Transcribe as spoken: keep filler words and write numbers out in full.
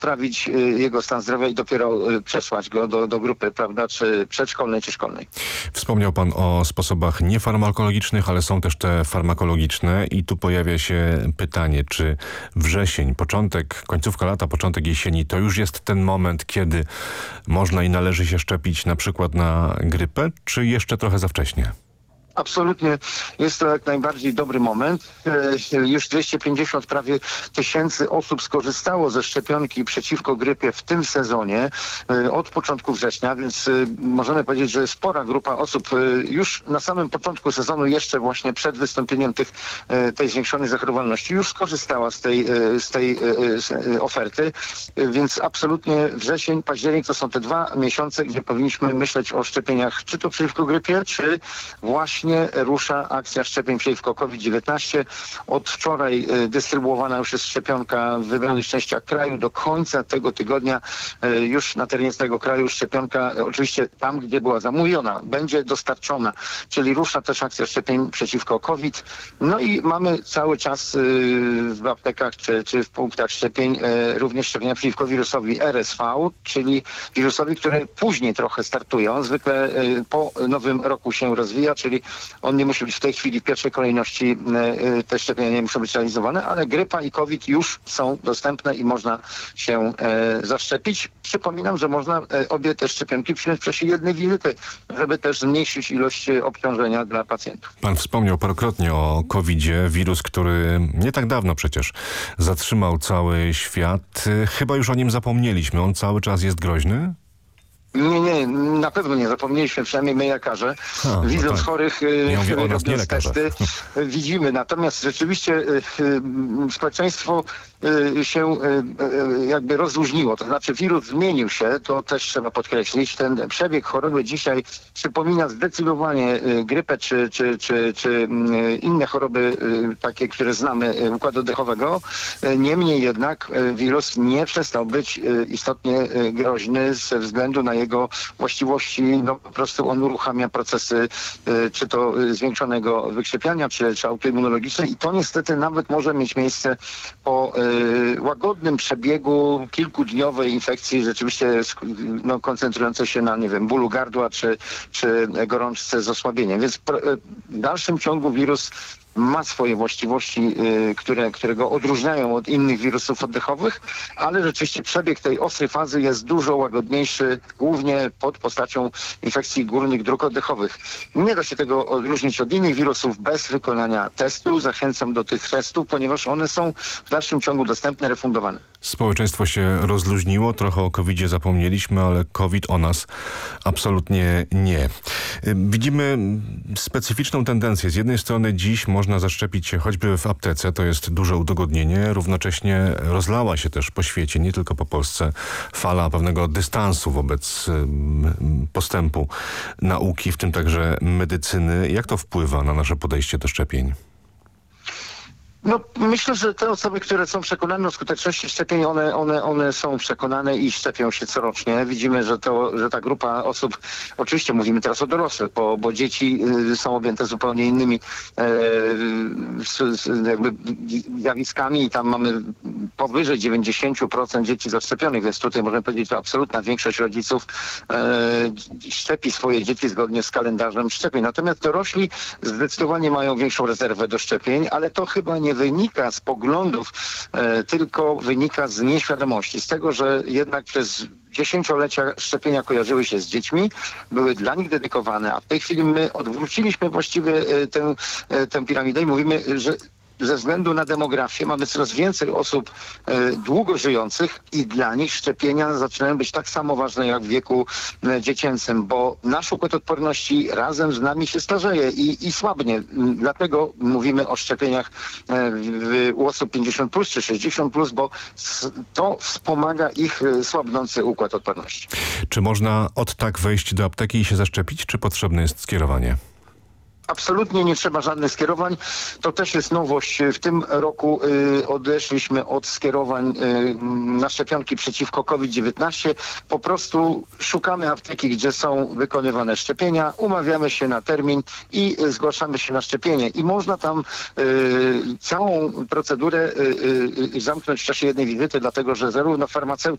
poprawić jego stan zdrowia i dopiero przesłać go do, do grupy, prawda, czy przedszkolnej, czy szkolnej. Wspomniał pan o sposobach niefarmakologicznych, ale są też te farmakologiczne i tu pojawia się pytanie, czy wrzesień, początek, końcówka lata, początek jesieni to już jest ten moment, kiedy można i należy się szczepić na przykład na grypę, czy jeszcze trochę za wcześnie? Absolutnie jest to jak najbardziej dobry moment. Już dwieście pięćdziesiąt prawie tysięcy osób skorzystało ze szczepionki przeciwko grypie w tym sezonie od początku września, więc możemy powiedzieć, że spora grupa osób już na samym początku sezonu, jeszcze właśnie przed wystąpieniem tych, tej zwiększonej zachorowalności, już skorzystała z tej, z tej oferty, więc absolutnie wrzesień, październik to są te dwa miesiące, gdzie powinniśmy myśleć o szczepieniach, czy to przeciwko grypie, czy właśnie rusza akcja szczepień przeciwko kowid dziewiętnaście. Od wczoraj dystrybuowana już jest szczepionka w wybranych częściach kraju. Do końca tego tygodnia już na terenie całego kraju szczepionka, oczywiście tam, gdzie była zamówiona, będzie dostarczona. Czyli rusza też akcja szczepień przeciwko COVID. No i mamy cały czas w aptekach czy, czy w punktach szczepień również szczepienia przeciwko wirusowi R S V, czyli wirusowi, który później trochę startuje. On zwykle po nowym roku się rozwija, czyli on nie musi być w tej chwili w pierwszej kolejności, te szczepienia nie muszą być realizowane, ale grypa i COVID już są dostępne i można się e, zaszczepić. Przypominam, że można e, obie te szczepionki przyjąć w czasie jednej wizyty, żeby też zmniejszyć ilość obciążenia dla pacjentów. Pan wspomniał parokrotnie o kowidzie, wirus, który nie tak dawno przecież zatrzymał cały świat. Chyba już o nim zapomnieliśmy. On cały czas jest groźny? Nie, nie, na pewno nie zapomnieliśmy, przynajmniej my lekarze. A, Widząc no tak. chorych, ja mówię o nas, nie robiąc testy, widzimy. Natomiast rzeczywiście społeczeństwo się jakby rozluźniło. To znaczy wirus zmienił się, to też trzeba podkreślić. Ten przebieg choroby dzisiaj przypomina zdecydowanie grypę czy, czy, czy, czy inne choroby takie, które znamy układu oddechowego. Niemniej jednak wirus nie przestał być istotnie groźny ze względu na jego właściwości. No po prostu on uruchamia procesy czy to zwiększonego wykrzepiania, czy, czy autoimmunologiczne i to niestety nawet może mieć miejsce po łagodnym przebiegu kilkudniowej infekcji, rzeczywiście no, koncentrującej się na, nie wiem, bólu gardła czy, czy gorączce z osłabieniem. Więc w dalszym ciągu wirus ma swoje właściwości, które, które go odróżniają od innych wirusów oddechowych, ale rzeczywiście przebieg tej ostrej fazy jest dużo łagodniejszy, głównie pod postacią infekcji górnych dróg oddechowych. Nie da się tego odróżnić od innych wirusów bez wykonania testu. Zachęcam do tych testów, ponieważ one są w dalszym ciągu dostępne, refundowane. Społeczeństwo się rozluźniło, trochę o kowidzie zapomnieliśmy, ale COVID o nas absolutnie nie. Widzimy specyficzną tendencję. Z jednej strony dziś można zaszczepić się choćby w aptece, to jest duże udogodnienie. Równocześnie rozlała się też po świecie, nie tylko po Polsce, fala pewnego dystansu wobec postępu nauki, w tym także medycyny. Jak to wpływa na nasze podejście do szczepień? No, myślę, że te osoby, które są przekonane o skuteczności szczepień, one, one, one są przekonane i szczepią się corocznie. Widzimy, że, to, że ta grupa osób, oczywiście mówimy teraz o dorosłych, bo, bo dzieci y, są objęte zupełnie innymi e, s, s, jakby zjawiskami i tam mamy powyżej dziewięćdziesiąt procent dzieci zaszczepionych, więc tutaj możemy powiedzieć, że absolutna większość rodziców e, szczepi swoje dzieci zgodnie z kalendarzem szczepień. Natomiast dorośli zdecydowanie mają większą rezerwę do szczepień, ale to chyba nie wynika z poglądów, e, tylko wynika z nieświadomości. Z tego, że jednak przez dziesięciolecia szczepienia kojarzyły się z dziećmi, były dla nich dedykowane, a w tej chwili my odwróciliśmy właściwie e, tę, e, tę piramidę i mówimy, że ze względu na demografię mamy coraz więcej osób e, długo żyjących i dla nich szczepienia zaczynają być tak samo ważne jak w wieku e, dziecięcym, bo nasz układ odporności razem z nami się starzeje i, i słabnie. Dlatego mówimy o szczepieniach e, w, u osób pięćdziesiąt plus czy sześćdziesiąt plus, bo s, to wspomaga ich e, słabnący układ odporności. Czy można od tak wejść do apteki i się zaszczepić, czy potrzebne jest skierowanie? Absolutnie nie trzeba żadnych skierowań. To też jest nowość. W tym roku y, odeszliśmy od skierowań y, na szczepionki przeciwko kowid dziewiętnaście. Po prostu szukamy apteki, gdzie są wykonywane szczepienia, umawiamy się na termin i y, zgłaszamy się na szczepienie. I można tam y, całą procedurę y, y, zamknąć w czasie jednej wizyty, dlatego że zarówno farmaceuci,